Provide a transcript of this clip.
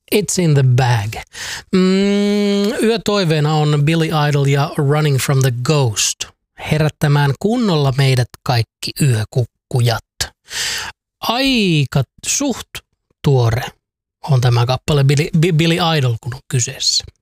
It's in the bag. Yötoiveena on Billy Idol ja Running from the Ghost. Herättämään kunnolla meidät kaikki yökukkujat. Aika suht tuore on tämä kappale Billy Idol, kun on kyseessä.